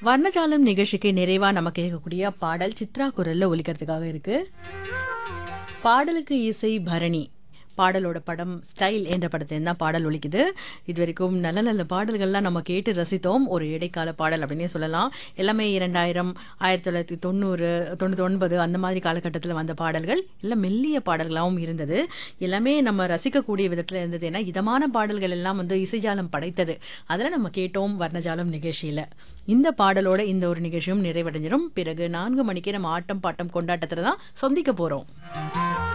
வர்ணஜாலம் நிகழ்ச்சிக்கு நிறைவா நம்ம கேட்கக்கூடிய பாடல் சித்ரா குரல்ல ஒலிக்கிறதுக்காக இருக்கு. பாடலுக்கு இசை பரணி. பாடலோட படம் ஸ்டைல் என்ற படத்தில் தான் பாடல் ஒலிக்குது. இது வரைக்கும் நல்ல நல்ல பாடல்கள்லாம் நம்ம கேட்டு ரசித்தோம். ஒரு இடைக்கால பாடல் அப்படின்னே சொல்லலாம். எல்லாமே 2000, 1990, 99 அந்த மாதிரி காலகட்டத்தில் வந்த பாடல்கள் எல்லாம் மெல்லிய பாடல்களாகவும் இருந்தது. எல்லாமே நம்ம ரசிக்கக்கூடிய விதத்தில் இருந்தது. ஏன்னா இதமான பாடல்கள் எல்லாம் வந்து இசைஜாலம் படைத்தது. அதில் நம்ம கேட்டோம் வர்ணஜாலம் நிகழ்ச்சியில். இந்த பாடலோட இந்த ஒரு நிகழ்ச்சியும் நிறைவடைஞ்சிடும். பிறகு 4 மணிக்கு நம்ம ஆட்டம் பாட்டம் கொண்டாட்டத்தில் தான் சந்திக்க போகிறோம்.